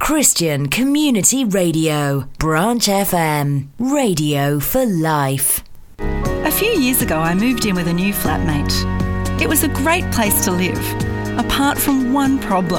Christian Community Radio, Branch FM, radio for life. A few years ago, I moved in with a new flatmate. It was a great place to live, apart from one problem.